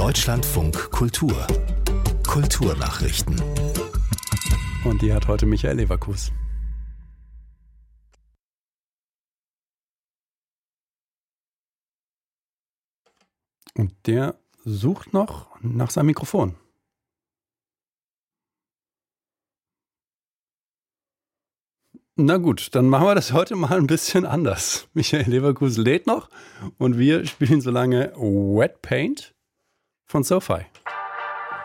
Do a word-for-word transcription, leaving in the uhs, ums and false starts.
Deutschlandfunk Kultur. Kulturnachrichten. Und die hat heute Michael Leverkus. Und der sucht noch nach seinem Mikrofon. Na gut, dann machen wir das heute mal ein bisschen anders. Michael Leverkus lädt noch und wir spielen so lange Wet Paint von SoFi.